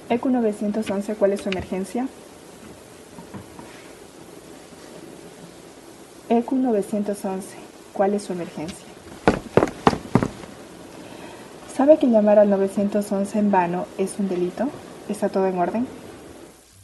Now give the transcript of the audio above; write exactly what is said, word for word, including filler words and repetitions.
E Q novecientos once, ¿cuál es su emergencia? E Q novecientos once, ¿cuál es su emergencia? ¿Sabe que llamar al novecientos once en vano es un delito? ¿Está todo en orden?